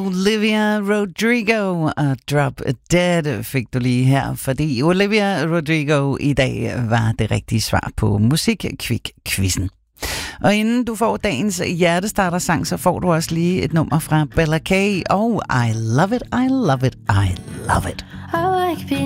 Olivia Rodrigo og Drop Dead fik du lige her, fordi Olivia Rodrigo i dag var det rigtige svar på Musikquiz-quizzen. Og inden du får dagens hjertestarter-sang, så får du også lige et nummer fra Bella K. og I Love It, I Love It, I Love It.